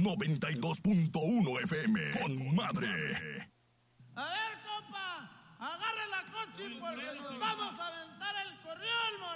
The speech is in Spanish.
92.1 FM. Con madre. A ver, compa, agarre la coche porque nos vamos a aventar el corrión,